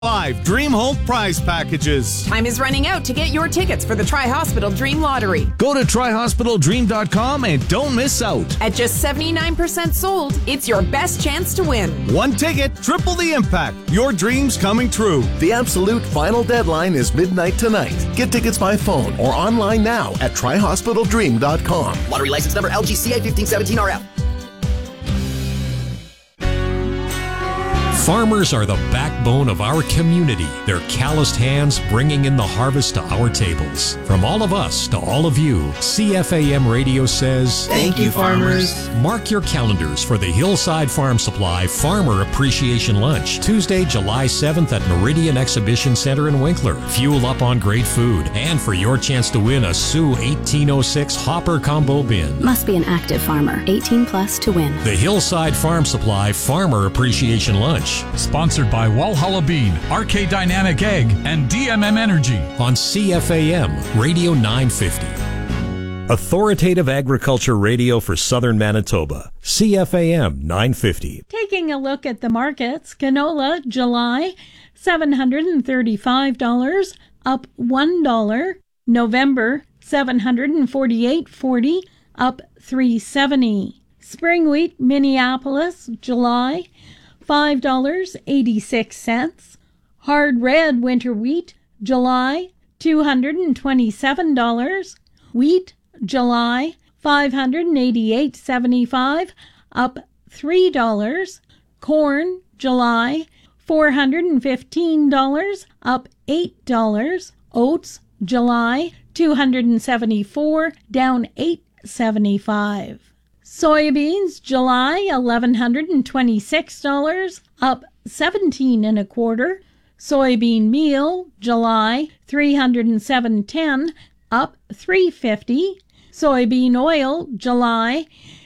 5 Dream Home prize packages. Time is running out to get your tickets for the Tri-Hospital Dream Lottery. Go to tryhospitaldream.com and don't miss out. At just 79% sold, it's your best chance to win. One ticket, triple the impact. Your dreams coming true. The absolute final deadline is midnight tonight. Get tickets by phone or online now at tryhospitaldream.com. Lottery license number LGCA 1517RF. Farmers are the backbone of our community. Their calloused hands bringing in the harvest to our tables. From all of us to all of you, CFAM Radio says, Thank you, farmers. Mark your calendars for the Hillside Farm Supply Farmer Appreciation Lunch, Tuesday, July 7th at Meridian Exhibition Center in Winkler. Fuel up on great food and for your chance to win a Sioux 1806 Hopper Combo Bin. Must be an active farmer, 18 plus to win. The Hillside Farm Supply Farmer Appreciation Lunch. Sponsored by Walhalla Bean, RK Dynamic Egg, and DMM Energy. On CFAM Radio 950. Authoritative Agriculture Radio for Southern Manitoba. CFAM 950. Taking a look at the markets, canola, July, $735, up $1. November, $748.40, up $3.70. Spring wheat, Minneapolis, July, $5.86. Hard red winter wheat, July, $227. Wheat, July, $588.75, up $3. Corn, July, $415, up $8. Oats, July, $274, down $8.75. Soybeans, July, $1,126, up $17.25. Soybean meal, July, $307.10, up $3.50. Soybean oil, July,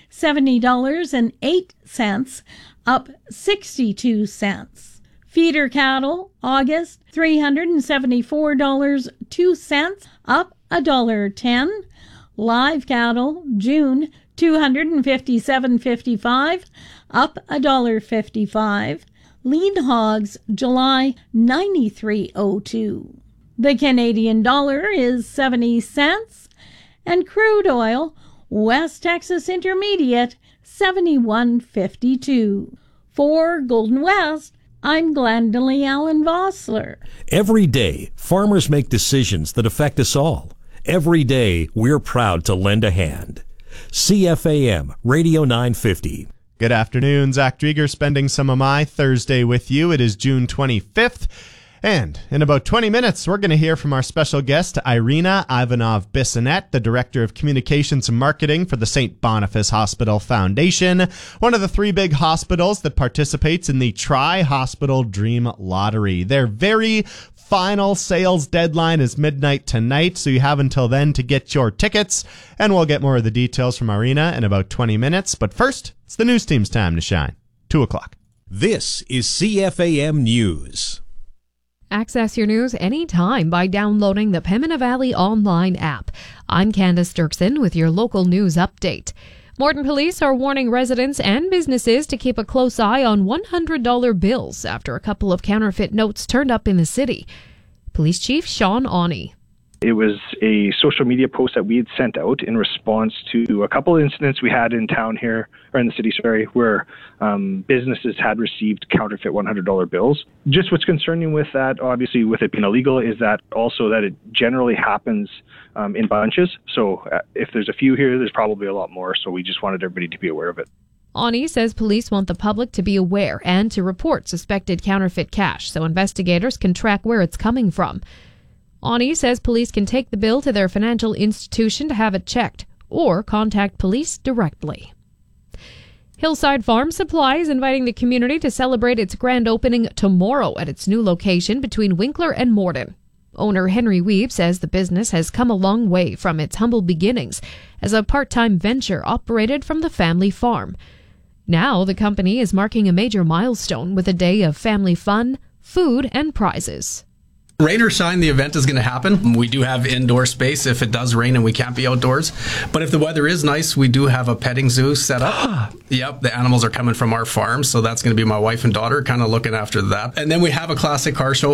$70.08, up 62 cents. Feeder cattle, August, $374.02, up $1.10. Live cattle, June, $257.55, up $1.55. Lean hogs, July, $93.02. The Canadian dollar is 70 cents, and crude oil, West Texas Intermediate, 71.52. For Golden West, I'm Glendalee Allen Vossler. Every day, farmers make decisions that affect us all. Every day, we're proud to lend a hand. CFAM Radio 950. Good afternoon, Zach Drieger spending some of my Thursday with you. It is June 25th, and in about 20 minutes, we're going to hear from our special guest, Irina Ivanov-Bissonnette, the Director of Communications and Marketing for the St. Boniface Hospital Foundation, one of the 3 big hospitals that participates in the Tri-Hospital Dream Lottery. Their very final sales deadline is midnight tonight, so you have until then to get your tickets, and we'll get more of the details from Irina in about 20 minutes. But first, it's the news team's time to shine. 2 o'clock. This is CFAM News. Access your news anytime by downloading the Pembina Valley online app. I'm Candace Dirksen with your local news update. Morton police are warning residents and businesses to keep a close eye on $100 bills after a couple of counterfeit notes turned up in the city. Police Chief Sean Awney. It was a social media post that we had sent out in response to a couple of incidents we had in town here, or in the city, where businesses had received counterfeit $100 bills. Just what's concerning with that, obviously, with it being illegal, is that also that it generally happens in bunches. So if there's a few here, there's probably a lot more. So we just wanted everybody to be aware of it. Awney says police want the public to be aware and to report suspected counterfeit cash so investigators can track where it's coming from. Awney says police can take the bill to their financial institution to have it checked or contact police directly. Hillside Farm Supply is inviting the community to celebrate its grand opening tomorrow at its new location between Winkler and Morden. Owner Henry Weeb says the business has come a long way from its humble beginnings as a part-time venture operated from the family farm. Now the company is marking a major milestone with a day of family fun, food, and prizes. Rain or shine, the event is going to happen. We do have indoor space if it does rain and we can't be outdoors. But if the weather is nice, we do have a petting zoo set up. Yep, the animals are coming from our farm, so that's going to be my wife and daughter kind of looking after that. And then we have a classic car show